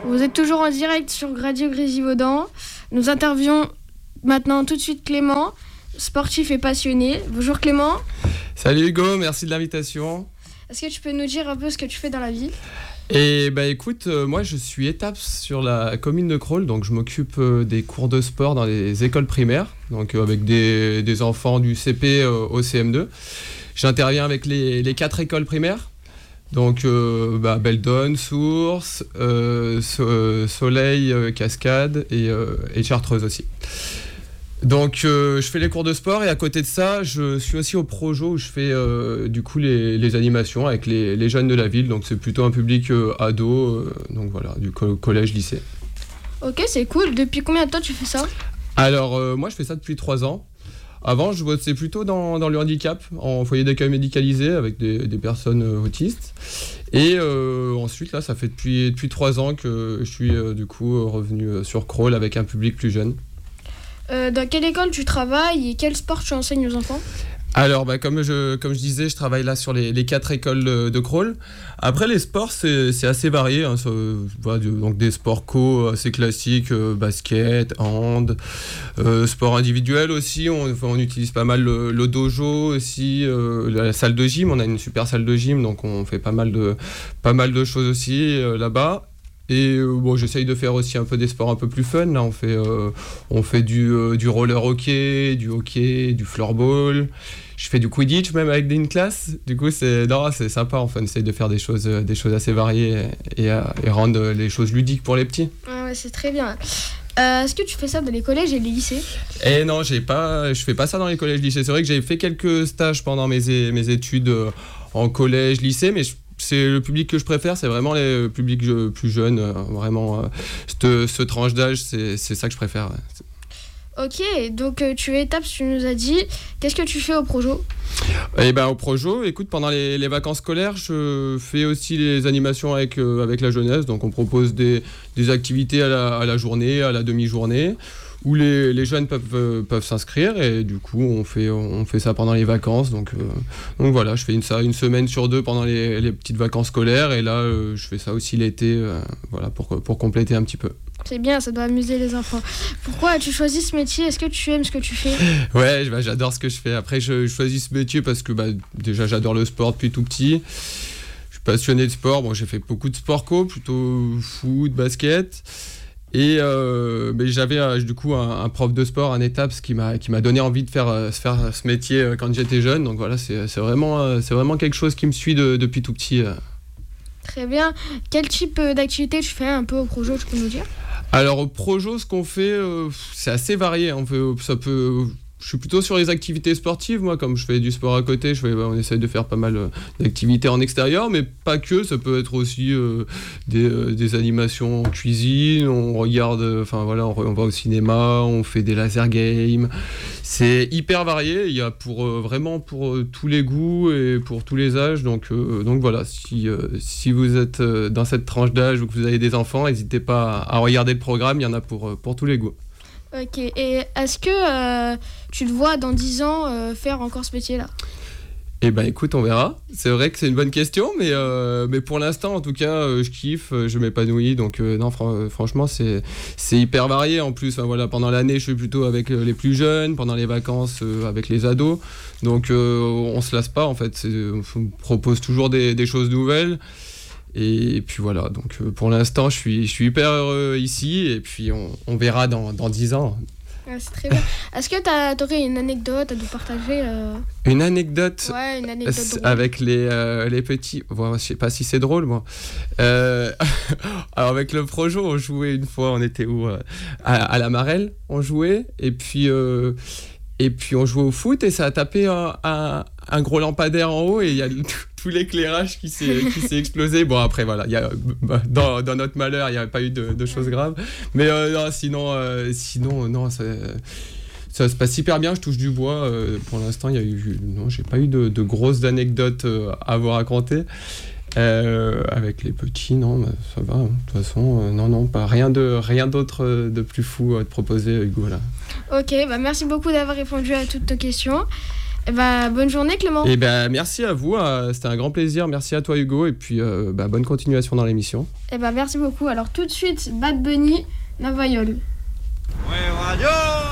Vous êtes toujours en direct sur Radio Grésivaudan. Nous interviewons maintenant tout de suite Clément, sportif et passionné. Bonjour Clément. Salut Hugo, merci de l'invitation. Est-ce que tu peux nous dire un peu ce que tu fais dans la vie ? Et écoute, moi je suis ETAPS sur la commune de Crolles, donc je m'occupe des cours de sport dans les écoles primaires, donc avec des enfants du CP au CM2. J'interviens avec les 4 écoles primaires, donc Beldon, Source, Soleil, Cascade et Chartreuse aussi. Donc je fais les cours de sport et à côté de ça je suis aussi au Projo où je fais du coup les animations avec les jeunes de la ville, donc c'est plutôt un public ado, donc voilà, du collège, lycée. Ok, c'est cool. Depuis combien de temps tu fais ça ? Alors moi je fais ça depuis 3 ans. Avant je bossais plutôt dans le handicap, en foyer d'accueil médicalisé avec des personnes autistes. Et ensuite là ça fait depuis 3 ans que je suis du coup revenu sur Crolles avec un public plus jeune. Dans quelle école tu travailles et quel sport tu enseignes aux enfants ? Alors, comme je disais, je travaille là sur les 4 écoles de Crolles. Après, les sports, c'est assez varié. Hein, donc des sports co assez classiques, basket, hand, sport individuel aussi. On utilise pas mal le dojo aussi, la salle de gym. On a une super salle de gym, donc on fait pas mal de choses aussi là-bas. Et j'essaye de faire aussi un peu des sports un peu plus fun. Là, on fait du roller hockey, du floorball. Je fais du Quidditch même avec une classe. Du coup, c'est sympa. Enfin, on essaye de faire des choses assez variées et rendre les choses ludiques pour les petits. Ouais, c'est très bien. Est-ce que tu fais ça dans les collèges et les lycées ? Eh non, je fais pas ça dans les collèges, lycées. C'est vrai que j'ai fait quelques stages pendant mes études en collège, lycée, mais c'est le public que je préfère, c'est vraiment les publics plus jeunes, vraiment cette tranche d'âge, c'est ça que je préfère. Ouais. Ok, donc tu es ETAPS, tu nous as dit. Qu'est-ce que tu fais au Projo ? Au Projo, écoute, pendant les vacances scolaires, je fais aussi les animations avec la jeunesse, donc on propose des activités à la journée, à la demi-journée, où les jeunes peuvent s'inscrire et du coup on fait ça pendant les vacances, donc voilà, je fais une semaine sur 2 pendant les petites vacances scolaires et là je fais ça aussi l'été, voilà, pour compléter un petit peu. C'est bien, ça doit amuser les enfants. Pourquoi as-tu choisi ce métier ? Est-ce que tu aimes ce que tu fais ? Ouais, j'adore ce que je fais. Après je choisis ce métier parce que déjà j'adore le sport depuis tout petit. Je suis passionné de sport, j'ai fait beaucoup de sport co, plutôt foot, basket. Et j'avais du coup un prof de sport, un ETAPS, qui m'a donné envie de faire ce métier quand j'étais jeune. Donc voilà, c'est vraiment quelque chose qui me suit depuis tout petit. Très bien. Quel type d'activité tu fais un peu au Projo, tu peux nous dire ? Alors au Projo, ce qu'on fait, c'est assez varié. Je suis plutôt sur les activités sportives, moi, comme je fais du sport à côté, on essaye de faire pas mal d'activités en extérieur, mais pas que, ça peut être aussi des animations en cuisine, on regarde, on va au cinéma, on fait des laser games, c'est hyper varié, il y a vraiment pour tous les goûts et pour tous les âges, donc voilà, si vous êtes dans cette tranche d'âge ou que vous avez des enfants, n'hésitez pas à regarder le programme, il y en a pour tous les goûts. Ok, et est-ce que tu te vois dans 10 ans faire encore ce métier-là ? Écoute, on verra. C'est vrai que c'est une bonne question, mais pour l'instant, en tout cas, je kiffe, je m'épanouis. Donc non, franchement, c'est hyper varié. En plus, pendant l'année, je suis plutôt avec les plus jeunes, pendant les vacances, avec les ados. Donc on se lasse pas, en fait. On propose toujours des choses nouvelles. Et puis voilà, donc pour l'instant, je suis hyper heureux ici. Et puis on verra dans 10 ans. Ouais, c'est très bien. Est-ce que t'aurais une anecdote à nous partager Une anecdote, ouais, une anecdote drôle. Avec les petits. Bon, je sais pas si c'est drôle, moi. Alors avec le Projo, on jouait une fois, on était où à la Marelle, on jouait. Et puis on jouait au foot et ça a tapé un gros lampadaire en haut et il y a tout l'éclairage qui s'est explosé. Bon, après, voilà, dans notre malheur, il n'y avait pas eu de choses graves. Mais non, sinon, non, ça se passe hyper bien, je touche du bois. Pour l'instant, j'ai pas eu de grosses anecdotes à vous raconter. Avec les petits, non, ça va. De toute façon, non, pas rien d'autre de plus fou à te proposer, Hugo, là. Ok, merci beaucoup d'avoir répondu à toutes tes questions. Eh ben, bonne journée Clément. Et ben merci à vous, c'était un grand plaisir. Merci à toi Hugo et puis bonne continuation dans l'émission. Eh ben, merci beaucoup. Alors tout de suite, Bad Bunny, Navayol. Ouais, radio.